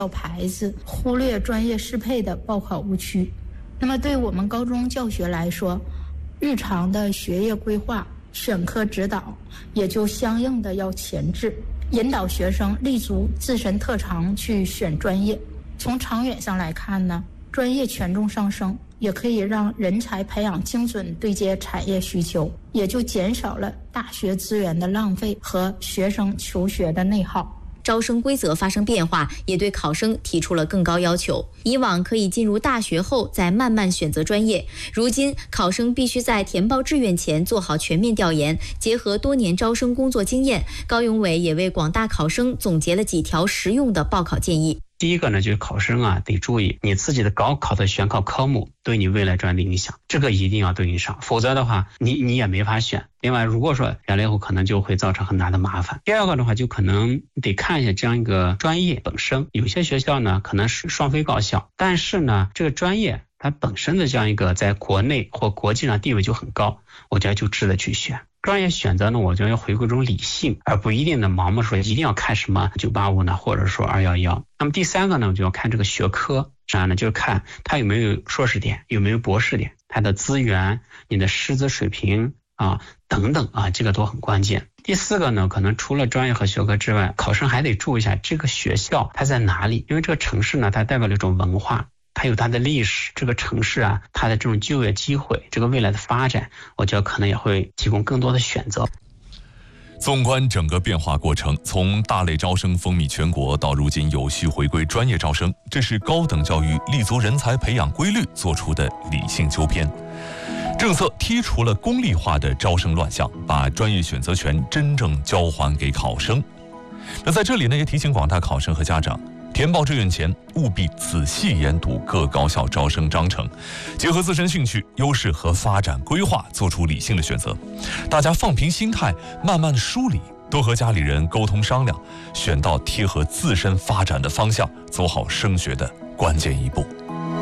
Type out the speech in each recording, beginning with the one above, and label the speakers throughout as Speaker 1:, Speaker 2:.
Speaker 1: 牌子，忽略专业适配的报考误区。那么对我们高中教学来说，日常的学业规划、选科指导也就相应的要前置，引导学生立足自身特长去选专业。从长远上来看呢，专业权重上升，也可以让人才培养精准对接产业需求，也就减少了大学资源的浪费和学生求学的内耗。
Speaker 2: 招生规则发生变化，也对考生提出了更高要求。以往可以进入大学后再慢慢选择专业，如今考生必须在填报志愿前做好全面调研，结合多年招生工作经验。高永伟也为广大考生总结了几条实用的报考建议。
Speaker 3: 第一个呢，就是考生得注意你自己的高考的选考科目对你未来专业的影响，这个一定要对应上，否则的话你也没法选。另外，如果说选了以后可能就会造成很大的麻烦。第二个的话，就可能得看一下这样一个专业本身，有些学校呢可能是双非高校，但是呢这个专业它本身的这样一个在国内或国际上地位就很高，我觉得就值得去选。专业选择呢，我觉得要回归一种理性，而不一定的盲目说一定要看什么985呢，或者说211。那么第三个呢，就要看这个学科，这样呢就是看它有没有硕士点，有没有博士点，它的资源、你的师资水平等等这个都很关键。第四个呢，可能除了专业和学科之外，考生还得注意一下这个学校它在哪里，因为这个城市呢，它代表了一种文化。它有它的历史，这个城市它的这种就业机会，这个未来的发展，我觉得可能也会提供更多的选择。
Speaker 4: 纵观整个变化过程，从大类招生风靡全国到如今有序回归专业招生，这是高等教育立足人才培养规律做出的理性纠偏。政策剔除了功利化的招生乱象，把专业选择权真正交还给考生。那在这里呢，也提醒广大考生和家长，填报志愿前务必仔细研读各高校招生章程，结合自身兴趣、优势和发展规划，做出理性的选择。大家放平心态，慢慢的梳理，多和家里人沟通商量，选到贴合自身发展的方向，走好升学的关键一步。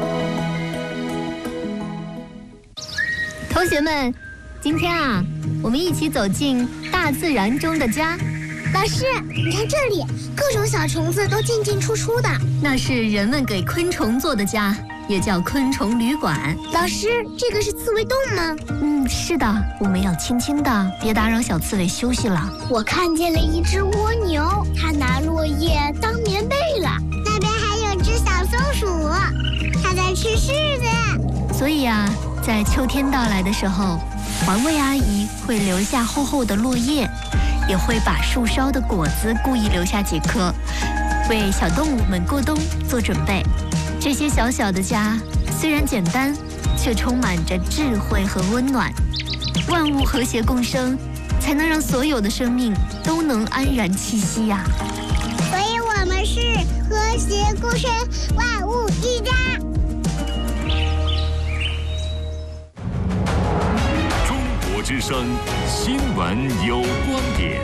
Speaker 5: 同学们，今天我们一起走进大自然中的家。
Speaker 6: 老师，你看这里，各种小虫子都进进出出的，
Speaker 5: 那是人们给昆虫做的家，也叫昆虫旅馆。
Speaker 6: 老师，这个是刺猬洞吗？
Speaker 5: 是的，我们要轻轻的，别打扰小刺猬休息了。
Speaker 6: 我看见了一只蜗牛，它拿落叶当棉被了。那边还有只小松鼠，它在吃柿子。
Speaker 5: 所以在秋天到来的时候，环卫阿姨会留下厚厚的落叶，也会把树梢的果子故意留下几颗，为小动物们过冬做准备。这些小小的家虽然简单，却充满着智慧和温暖。万物和谐共生，才能让所有的生命都能安然栖息呀。
Speaker 6: 所以我们是和谐共生，万物一家。
Speaker 7: 中国之声新闻有观点。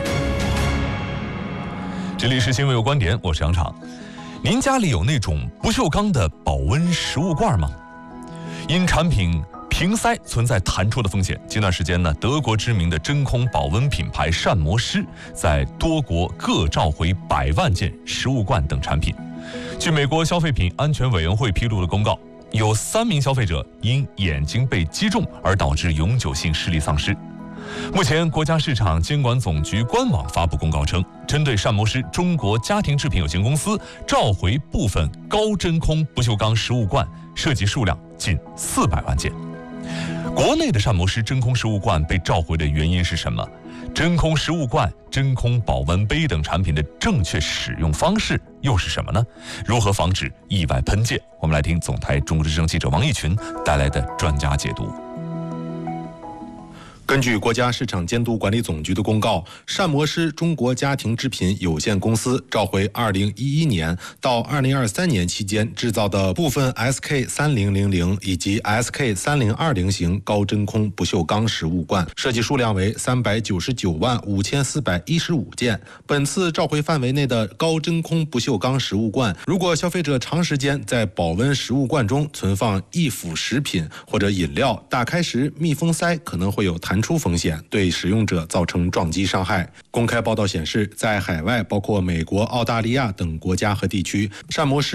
Speaker 4: 这里是新闻有观点，我是杨畅。您家里有那种不锈钢的保温食物罐吗？因产品瓶塞存在弹出的风险，近段时间呢，德国知名的真空保温品牌膳魔师在多国各召回100万件食物罐等产品。据美国消费品安全委员会披露的公告，有3名消费者因眼睛被击中而导致永久性视力丧失。目前，国家市场监管总局官网发布公告称，针对膳魔师中国家庭制品有限公司召回部分高真空不锈钢食物罐，涉及数量近400万件。国内的膳魔师真空食物罐被召回的原因是什么？真空食物罐、真空保温杯等产品的正确使用方式又是什么呢？如何防止意外喷溅？我们来听总台中国之声记者王毅群带来的专家解读。
Speaker 8: 根据国家市场监督管理总局的公告，膳魔师中国家庭制品有限公司召回2011年到2023年期间制造的部分 SK3000 以及 SK3020 型高真空不锈钢食物罐，涉及数量为3995415件。本次召回范围内的高真空不锈钢食物罐，如果消费者长时间在保温食物罐中存放易腐食品或者饮料，打开时密封塞可能会有弹弹出风险，对使用者造成撞击伤害。公开报道显示，在海外，包括美国、澳大利亚等国家和地区，膳魔师